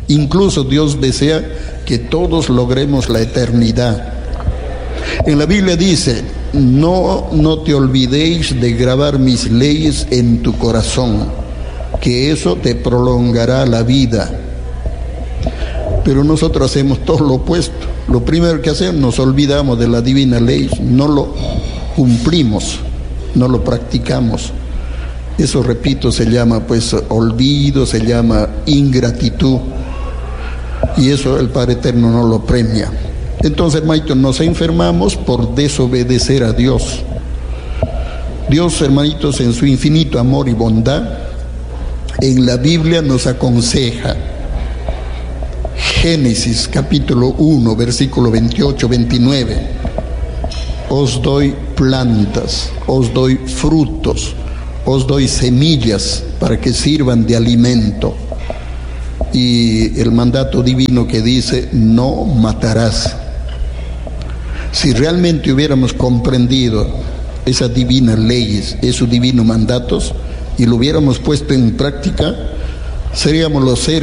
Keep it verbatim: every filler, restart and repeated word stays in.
Incluso Dios desea que todos logremos la eternidad. En la Biblia dice, no, no te olvidéis de grabar mis leyes en tu corazón, que eso te prolongará la vida. Pero nosotros hacemos todo lo opuesto. Lo primero que hacemos, nos olvidamos de la divina ley, no lo cumplimos, no lo practicamos. Eso, repito, se llama pues olvido, se llama ingratitud, y eso el Padre Eterno no lo premia. Entonces, hermanitos, nos enfermamos por desobedecer a Dios. Dios, hermanitos, en su infinito amor y bondad, en la Biblia nos aconseja. Génesis capítulo uno, versículo veintiocho, veintinueve. Os doy plantas, os doy frutos, os doy semillas para que sirvan de alimento. Y el mandato divino que dice, no matarás. Si realmente hubiéramos comprendido esas divinas leyes, esos divinos mandatos, y lo hubiéramos puesto en práctica, seríamos los seres